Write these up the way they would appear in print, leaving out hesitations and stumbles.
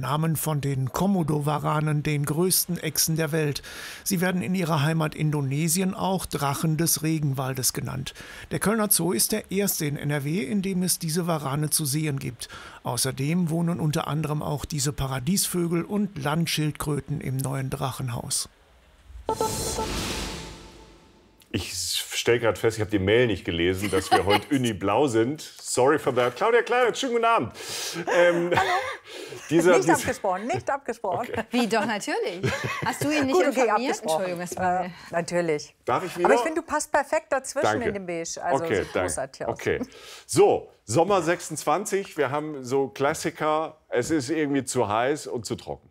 Namen von den Komodo-Waranen, den größten Echsen der Welt. Sie werden in ihrer Heimat Indonesien auch Drachen des Regenwaldes genannt. Der Kölner Zoo ist der erste in NRW, in dem es diese Warane zu sehen gibt. Außerdem wohnen unter anderem auch diese Paradiesvögel und Landschildkröten im neuen Drachenhaus. Ich stelle gerade fest, ich habe die Mail nicht gelesen, dass wir heute Uni-blau sind. Sorry for that. Claudia Kleinert, schönen guten Abend. Hallo. Nicht abgesprochen, nicht abgesprochen. Okay. Wie, doch, natürlich. Hast du ihn nicht informiert? Entschuldigung, es war natürlich. Darf ich wieder? Aber ich finde, du passt perfekt dazwischen danke. In dem Beige. Also okay, sieht großartig aus. Okay. So, Sommer 26, wir haben so Klassiker. Es ist irgendwie zu heiß und zu trocken.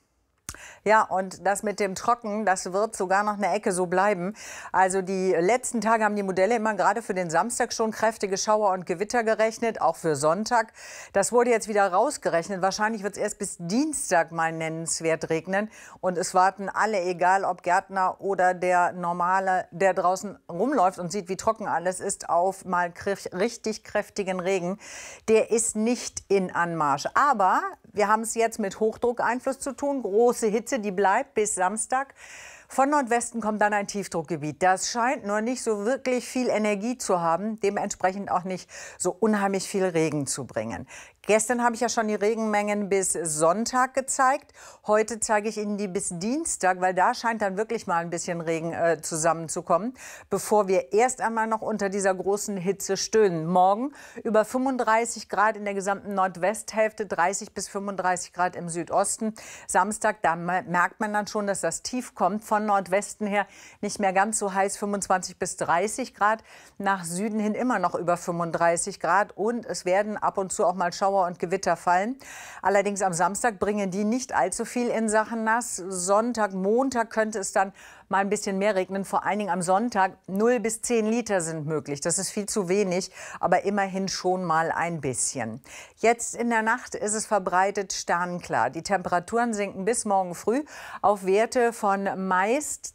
Ja, und das mit dem Trocken, das wird sogar noch eine Ecke so bleiben. Also die letzten Tage haben die Modelle immer gerade für den Samstag schon kräftige Schauer und Gewitter gerechnet, auch für Sonntag. Das wurde jetzt wieder rausgerechnet. Wahrscheinlich wird es erst bis Dienstag mal nennenswert regnen. Und es warten alle, egal ob Gärtner oder der Normale, der draußen rumläuft und sieht, wie trocken alles ist, auf mal richtig kräftigen Regen. Der ist nicht in Anmarsch. Aber wir haben es jetzt mit Hochdruckeinfluss zu tun. Große Hitze, die bleibt bis Samstag. Von Nordwesten kommt dann ein Tiefdruckgebiet. Das scheint nur nicht so wirklich viel Energie zu haben, dementsprechend auch nicht so unheimlich viel Regen zu bringen. Gestern habe ich ja schon die Regenmengen bis Sonntag gezeigt. Heute zeige ich Ihnen die bis Dienstag, weil da scheint dann wirklich mal ein bisschen Regen zusammenzukommen, bevor wir erst einmal noch unter dieser großen Hitze stöhnen. Morgen über 35 Grad in der gesamten Nordwesthälfte, 30 bis 35 Grad im Südosten. Samstag, da merkt man dann schon, dass das Tief kommt. Von Nordwesten her nicht mehr ganz so heiß, 25 bis 30 Grad. Nach Süden hin immer noch über 35 Grad. Und es werden ab und zu auch mal Schauer und Gewitter fallen. Allerdings am Samstag bringen die nicht allzu viel in Sachen nass. Sonntag, Montag könnte es dann mal ein bisschen mehr regnen. Vor allen Dingen am Sonntag 0 bis 10 Liter sind möglich. Das ist viel zu wenig, aber immerhin schon mal ein bisschen. Jetzt in der Nacht ist es verbreitet sternklar. Die Temperaturen sinken bis morgen früh auf Werte von meist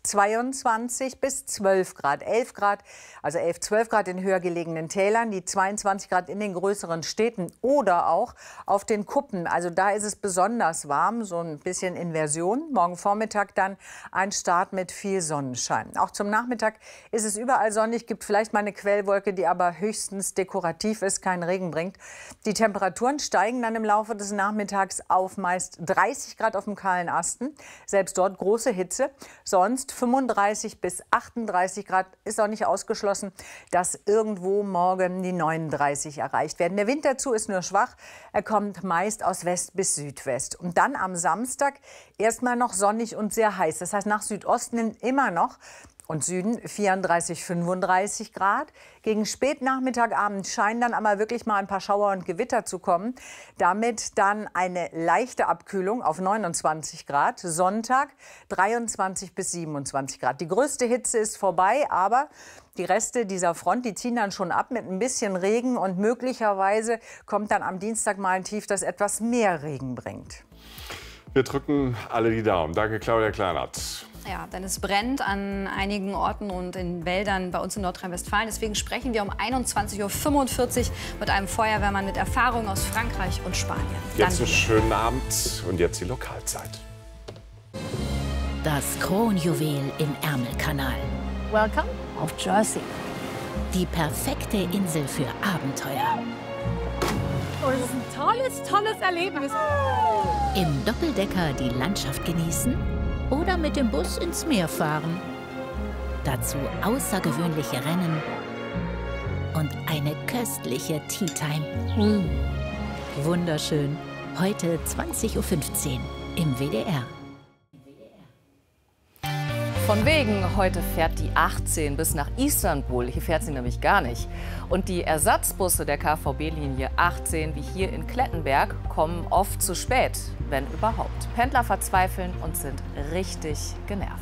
22 bis 12 Grad. 11 Grad, also 11, 12 Grad in höher gelegenen Tälern, die 22 Grad in den größeren Städten oder auch auf den Kuppen. Also da ist es besonders warm, so ein bisschen Inversion. Morgen Vormittag dann ein Start mit viel Sonnenschein. Auch zum Nachmittag ist es überall sonnig, gibt vielleicht mal eine Quellwolke, die aber höchstens dekorativ ist, keinen Regen bringt. Die Temperaturen steigen dann im Laufe des Nachmittags auf meist 30 Grad auf dem kahlen Asten. Selbst dort große Hitze. Sonst 35 bis 38 Grad, ist auch nicht ausgeschlossen, dass irgendwo morgen die 39 erreicht werden. Der Wind dazu ist nur schwach. Er kommt meist aus West bis Südwest. Und dann am Samstag erstmal noch sonnig und sehr heiß. Das heißt, nach Südosten hin immer noch. Und Süden 34, 35 Grad. Gegen Spätnachmittagabend scheinen dann aber wirklich mal ein paar Schauer und Gewitter zu kommen. Damit dann eine leichte Abkühlung auf 29 Grad. Sonntag 23 bis 27 Grad. Die größte Hitze ist vorbei, aber die Reste dieser Front, die ziehen dann schon ab mit ein bisschen Regen. Und möglicherweise kommt dann am Dienstag mal ein Tief, das etwas mehr Regen bringt. Wir drücken alle die Daumen. Danke, Claudia Kleinert. Ja, denn es brennt an einigen Orten und in Wäldern bei uns in Nordrhein-Westfalen. Deswegen sprechen wir um 21:45 Uhr mit einem Feuerwehrmann mit Erfahrung aus Frankreich und Spanien. Jetzt einen schönen Abend und jetzt die Lokalzeit. Das Kronjuwel im Ärmelkanal. Welcome auf Jersey. Die perfekte Insel für Abenteuer. Oh, das ist ein tolles Erlebnis. Im Doppeldecker die Landschaft genießen oder mit dem Bus ins Meer fahren. Dazu außergewöhnliche Rennen und eine köstliche Tea Time. Wunderschön. Heute 20:15 Uhr im WDR. Von wegen, heute fährt die 18 bis nach Istanbul. Hier fährt sie nämlich gar nicht. Und die Ersatzbusse der KVB-Linie 18, wie hier in Klettenberg, kommen oft zu spät, wenn überhaupt. Pendler verzweifeln und sind richtig genervt.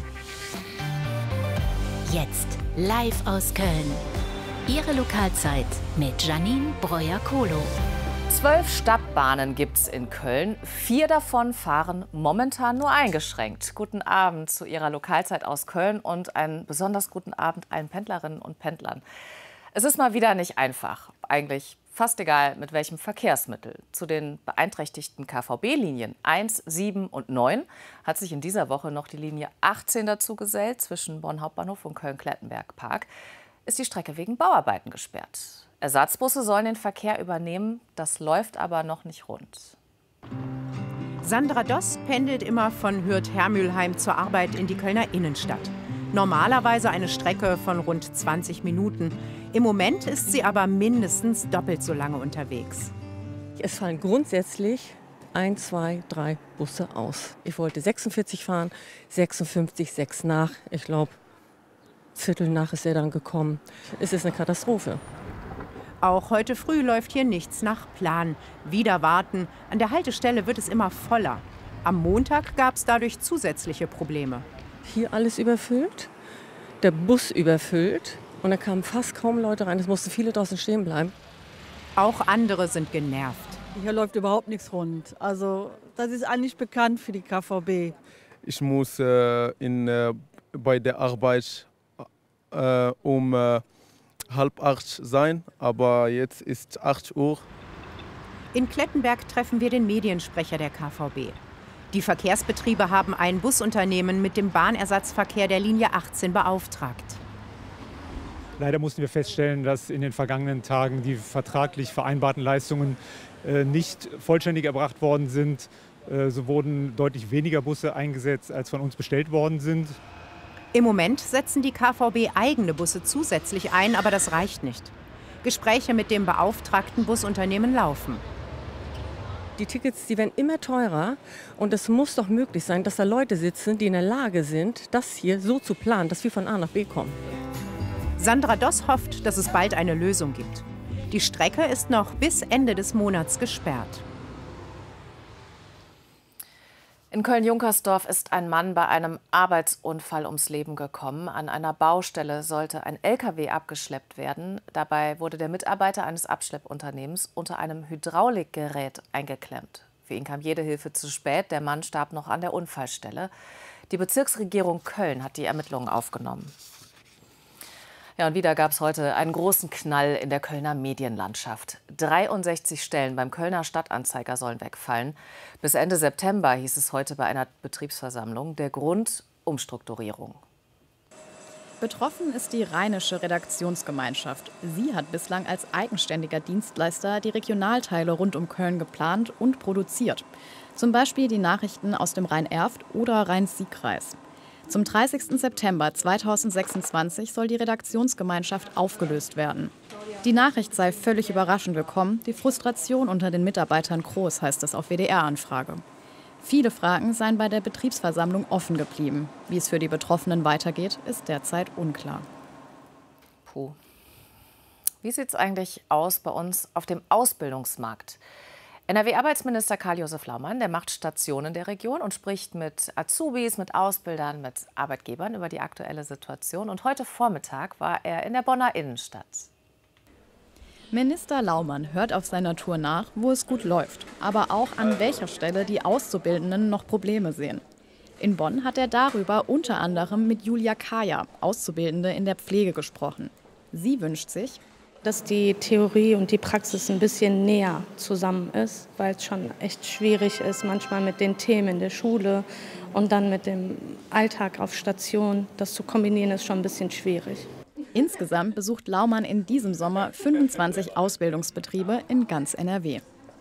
Jetzt live aus Köln. Ihre Lokalzeit mit Janine Breuer-Kohlo. 12 Stadtbahnen gibt's in Köln. 4 davon fahren momentan nur eingeschränkt. Guten Abend zu Ihrer Lokalzeit aus Köln und einen besonders guten Abend allen Pendlerinnen und Pendlern. Es ist mal wieder nicht einfach, eigentlich Fast egal, mit welchem Verkehrsmittel. Zu den beeinträchtigten KVB-Linien 1, 7 und 9 hat sich in dieser Woche noch die Linie 18 dazu gesellt. Zwischen Bonn Hauptbahnhof und Köln-Klettenberg-Park ist die Strecke wegen Bauarbeiten gesperrt. Ersatzbusse sollen den Verkehr übernehmen, das läuft aber noch nicht rund. Sandra Doss pendelt immer von Hürth-Hermülheim zur Arbeit in die Kölner Innenstadt. Normalerweise eine Strecke von rund 20 Minuten. Im Moment ist sie aber mindestens doppelt so lange unterwegs. Es fallen grundsätzlich 1, 2, 3 Busse aus. Ich wollte 46 fahren, 56, 6 nach. Ich glaube, Viertel nach ist er dann gekommen. Es ist eine Katastrophe. Auch heute früh läuft hier nichts nach Plan. Wieder warten. An der Haltestelle wird es immer voller. Am Montag gab es dadurch zusätzliche Probleme. Hier alles überfüllt, der Bus überfüllt und da kamen fast kaum Leute rein. Es mussten viele draußen stehen bleiben. Auch andere sind genervt. Hier läuft überhaupt nichts rund. Also das ist eigentlich bekannt für die KVB. Ich muss bei der Arbeit um 7:30 sein, aber jetzt ist 8 Uhr. In Klettenberg treffen wir den Mediensprecher der KVB. Die Verkehrsbetriebe haben ein Busunternehmen mit dem Bahnersatzverkehr der Linie 18 beauftragt. Leider mussten wir feststellen, dass in den vergangenen Tagen die vertraglich vereinbarten Leistungen nicht vollständig erbracht worden sind. So wurden deutlich weniger Busse eingesetzt, als von uns bestellt worden sind. Im Moment setzen die KVB eigene Busse zusätzlich ein, aber das reicht nicht. Gespräche mit dem beauftragten Busunternehmen laufen. Die Tickets, die werden immer teurer und es muss doch möglich sein, dass da Leute sitzen, die in der Lage sind, das hier so zu planen, dass wir von A nach B kommen. Sandra Doss hofft, dass es bald eine Lösung gibt. Die Strecke ist noch bis Ende des Monats gesperrt. In Köln-Junkersdorf ist ein Mann bei einem Arbeitsunfall ums Leben gekommen. An einer Baustelle sollte ein LKW abgeschleppt werden. Dabei wurde der Mitarbeiter eines Abschleppunternehmens unter einem Hydraulikgerät eingeklemmt. Für ihn kam jede Hilfe zu spät. Der Mann starb noch an der Unfallstelle. Die Bezirksregierung Köln hat die Ermittlungen aufgenommen. Ja, und wieder gab es heute einen großen Knall in der Kölner Medienlandschaft. 63 Stellen beim Kölner Stadtanzeiger sollen wegfallen. Bis Ende September hieß es heute bei einer Betriebsversammlung. Der Grund: Umstrukturierung. Betroffen ist die Rheinische Redaktionsgemeinschaft. Sie hat bislang als eigenständiger Dienstleister die Regionalteile rund um Köln geplant und produziert. Zum Beispiel die Nachrichten aus dem Rhein-Erft oder Rhein-Sieg-Kreis. Zum 30. September 2026 soll die Redaktionsgemeinschaft aufgelöst werden. Die Nachricht sei völlig überraschend gekommen, die Frustration unter den Mitarbeitern groß, heißt es auf WDR-Anfrage. Viele Fragen seien bei der Betriebsversammlung offen geblieben. Wie es für die Betroffenen weitergeht, ist derzeit unklar. Puh. Wie sieht es eigentlich aus bei uns auf dem Ausbildungsmarkt? NRW-Arbeitsminister Karl-Josef Laumann, der macht Stationen der Region und spricht mit Azubis, mit Ausbildern, mit Arbeitgebern über die aktuelle Situation. Und heute Vormittag war er in der Bonner Innenstadt. Minister Laumann hört auf seiner Tour nach, wo es gut läuft, aber auch an welcher Stelle die Auszubildenden noch Probleme sehen. In Bonn hat er darüber unter anderem mit Julia Kaya, Auszubildende in der Pflege, gesprochen. Sie wünscht sich, dass die Theorie und die Praxis ein bisschen näher zusammen ist, weil es schon echt schwierig ist, manchmal mit den Themen in der Schule und dann mit dem Alltag auf Station. Das zu kombinieren ist schon ein bisschen schwierig. Insgesamt besucht Laumann in diesem Sommer 25 Ausbildungsbetriebe in ganz NRW.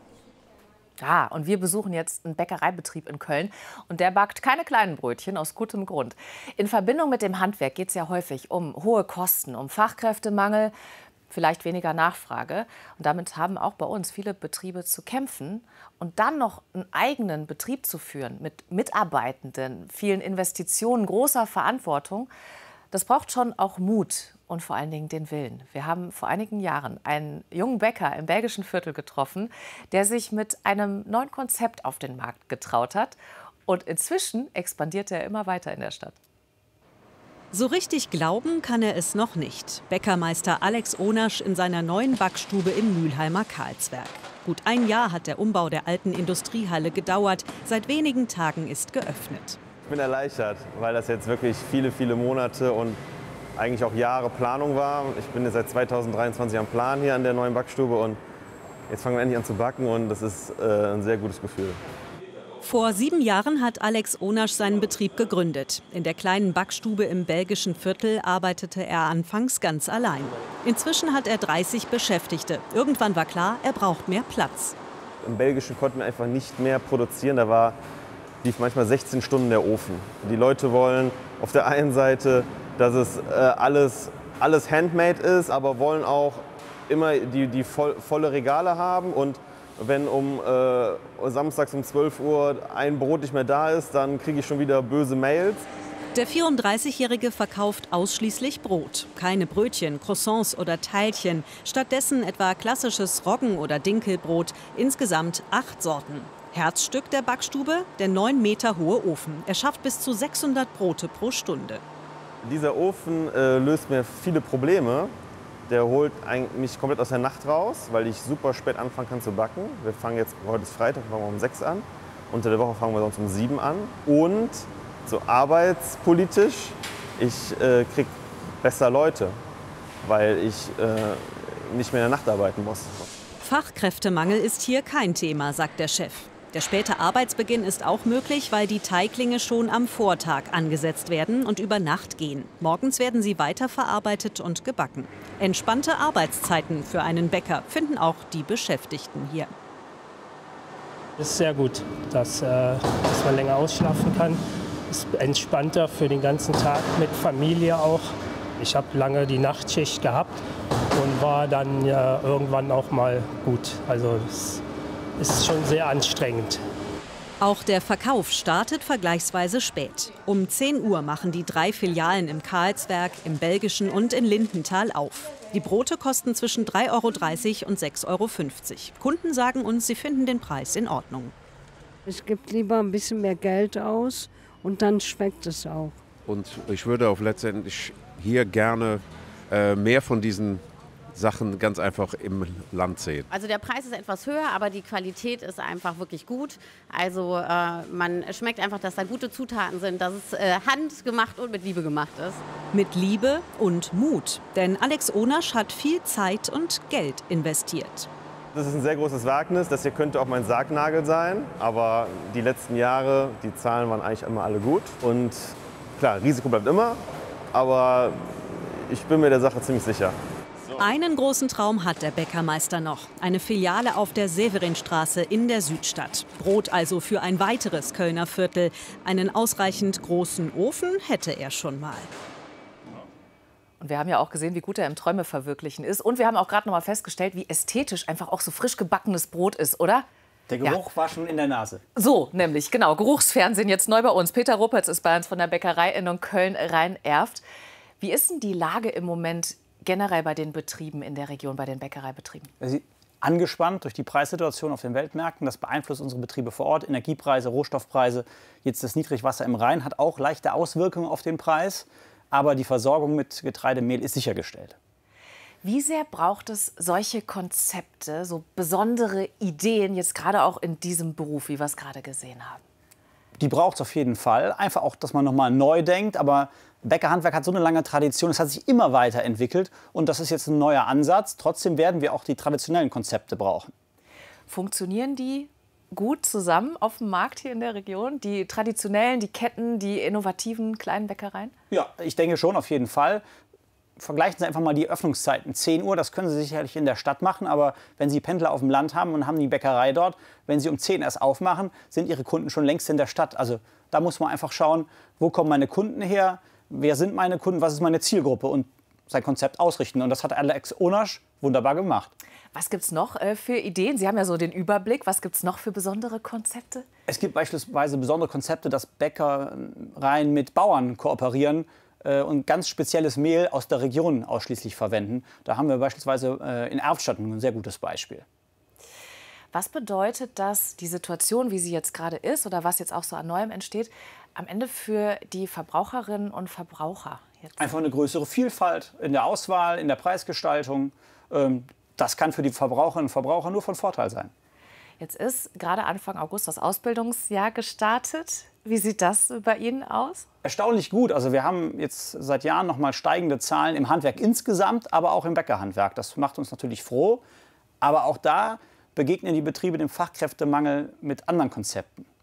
Ja, und wir besuchen jetzt einen Bäckereibetrieb in Köln und der backt keine kleinen Brötchen, aus gutem Grund. In Verbindung mit dem Handwerk geht es ja häufig um hohe Kosten, um Fachkräftemangel, vielleicht weniger Nachfrage. Und damit haben auch bei uns viele Betriebe zu kämpfen. Und dann noch einen eigenen Betrieb zu führen mit Mitarbeitenden, vielen Investitionen, großer Verantwortung, das braucht schon auch Mut und vor allen Dingen den Willen. Wir haben vor einigen Jahren einen jungen Bäcker im belgischen Viertel getroffen, der sich mit einem neuen Konzept auf den Markt getraut hat. Und inzwischen expandiert er immer weiter in der Stadt. So richtig glauben kann er es noch nicht. Bäckermeister Alex Onasch in seiner neuen Backstube im Mülheimer Karlswerk. Gut ein Jahr hat der Umbau der alten Industriehalle gedauert. Seit wenigen Tagen ist geöffnet. Ich bin erleichtert, weil das jetzt wirklich viele, viele Monate und eigentlich auch Jahre Planung war. Ich bin jetzt seit 2023 am Plan hier an der neuen Backstube und Jetzt fangen wir endlich an zu backen und das ist ein sehr gutes Gefühl. Vor 7 Jahren hat Alex Onasch seinen Betrieb gegründet. In der kleinen Backstube im belgischen Viertel arbeitete er anfangs ganz allein. Inzwischen hat er 30 Beschäftigte. Irgendwann war klar, er braucht mehr Platz. Im Belgischen konnten wir einfach nicht mehr produzieren. Da lief manchmal 16 Stunden der Ofen. Die Leute wollen auf der einen Seite, dass es alles handmade ist, aber wollen auch immer die volle Regale haben. Und wenn samstags um 12 Uhr ein Brot nicht mehr da ist, dann kriege ich schon wieder böse Mails. Der 34-Jährige verkauft ausschließlich Brot. Keine Brötchen, Croissants oder Teilchen. Stattdessen etwa klassisches Roggen- oder Dinkelbrot. Insgesamt 8 Sorten. Herzstück der Backstube, der 9 Meter hohe Ofen. Er schafft bis zu 600 Brote pro Stunde. Dieser Ofen löst mir viele Probleme. Der holt mich komplett aus der Nacht raus, weil ich super spät anfangen kann zu backen. Heute ist Freitag, fangen wir um 6 an. Unter der Woche fangen wir sonst um 7 an. Und so arbeitspolitisch, ich kriege besser Leute, weil ich nicht mehr in der Nacht arbeiten muss. Fachkräftemangel ist hier kein Thema, sagt der Chef. Der späte Arbeitsbeginn ist auch möglich, weil die Teiglinge schon am Vortag angesetzt werden und über Nacht gehen. Morgens werden sie weiterverarbeitet und gebacken. Entspannte Arbeitszeiten für einen Bäcker finden auch die Beschäftigten hier. Es ist sehr gut, dass man länger ausschlafen kann. Es ist entspannter für den ganzen Tag mit Familie auch. Ich habe lange die Nachtschicht gehabt und war dann irgendwann auch mal gut. Also es ist schon sehr anstrengend. Auch der Verkauf startet vergleichsweise spät. Um 10 Uhr machen die 3 Filialen im Karlswerk, im Belgischen und in Lindenthal auf. Die Brote kosten zwischen 3,30 € und 6,50 €. Kunden sagen uns, sie finden den Preis in Ordnung. Ich gebe lieber ein bisschen mehr Geld aus und dann schmeckt es auch. Und ich würde auch letztendlich hier gerne mehr von diesen Sachen ganz einfach im Land sehen. Also der Preis ist etwas höher, aber die Qualität ist einfach wirklich gut. Also man schmeckt einfach, dass da gute Zutaten sind, dass es handgemacht und mit Liebe gemacht ist. Mit Liebe und Mut. Denn Alex Onasch hat viel Zeit und Geld investiert. Das ist ein sehr großes Wagnis. Das hier könnte auch mein Sargnagel sein. Aber die letzten Jahre, die Zahlen waren eigentlich immer alle gut. Und klar, Risiko bleibt immer. Aber ich bin mir der Sache ziemlich sicher. Einen großen Traum hat der Bäckermeister noch. Eine Filiale auf der Severinstraße in der Südstadt. Brot also für ein weiteres Kölner Viertel. Einen ausreichend großen Ofen hätte er schon mal. Und wir haben ja auch gesehen, wie gut er im Träume verwirklichen ist. Und wir haben auch gerade noch mal festgestellt, wie ästhetisch einfach auch so frisch gebackenes Brot ist, oder? Der Geruch war schon in der Nase. So, nämlich, genau. Geruchsfernsehen jetzt neu bei uns. Peter Ruppertz ist bei uns von der Bäckerei in Köln-Rhein-Erft. Wie ist denn die Lage im Moment generell bei den Betrieben in der Region, bei den Bäckereibetrieben? Angespannt durch die Preissituation auf den Weltmärkten. Das beeinflusst unsere Betriebe vor Ort. Energiepreise, Rohstoffpreise. Jetzt das Niedrigwasser im Rhein hat auch leichte Auswirkungen auf den Preis. Aber die Versorgung mit Getreidemehl ist sichergestellt. Wie sehr braucht es solche Konzepte, so besondere Ideen, jetzt gerade auch in diesem Beruf, wie wir es gerade gesehen haben? Die braucht es auf jeden Fall. Einfach auch, dass man noch mal neu denkt. Aber Bäckerhandwerk hat so eine lange Tradition, es hat sich immer weiterentwickelt. Und das ist jetzt ein neuer Ansatz. Trotzdem werden wir auch die traditionellen Konzepte brauchen. Funktionieren die gut zusammen auf dem Markt hier in der Region? Die traditionellen, die Ketten, die innovativen kleinen Bäckereien? Ja, ich denke schon, auf jeden Fall. Vergleichen Sie einfach mal die Öffnungszeiten. 10 Uhr, das können Sie sicherlich in der Stadt machen, aber wenn Sie Pendler auf dem Land haben und haben die Bäckerei dort, wenn Sie um 10 erst aufmachen, sind Ihre Kunden schon längst in der Stadt. Also da muss man einfach schauen, wo kommen meine Kunden her, wer sind meine Kunden, was ist meine Zielgruppe und sein Konzept ausrichten. Und das hat Alex Onasch wunderbar gemacht. Was gibt es noch für Ideen? Sie haben ja so den Überblick. Was gibt es noch für besondere Konzepte? Es gibt beispielsweise besondere Konzepte, dass Bäckereien mit Bauern kooperieren und ganz spezielles Mehl aus der Region ausschließlich verwenden. Da haben wir beispielsweise in Erftstadt ein sehr gutes Beispiel. Was bedeutet das, die Situation, wie sie jetzt gerade ist oder was jetzt auch so an Neuem entsteht, am Ende für die Verbraucherinnen und Verbraucher? Jetzt? Einfach eine größere Vielfalt in der Auswahl, in der Preisgestaltung. Das kann für die Verbraucherinnen und Verbraucher nur von Vorteil sein. Jetzt ist gerade Anfang August das Ausbildungsjahr gestartet. Wie sieht das bei Ihnen aus? Erstaunlich gut. Also wir haben jetzt seit Jahren noch mal steigende Zahlen im Handwerk insgesamt, aber auch im Bäckerhandwerk. Das macht uns natürlich froh. Aber auch da begegnen die Betriebe dem Fachkräftemangel mit anderen Konzepten.